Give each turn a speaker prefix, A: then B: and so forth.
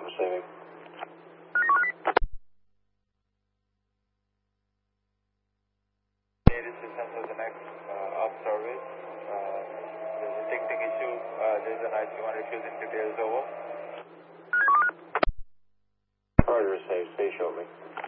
A: receiving.
B: This is Central Connect off service. There's a technical issue. There's an IC1 issues in details over.
A: Roger, say show me.